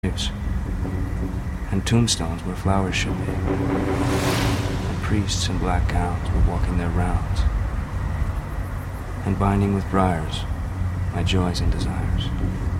graves, and tombstones where flowers should be, and priests in black gowns were walking their rounds, and binding with briars my joys and desires.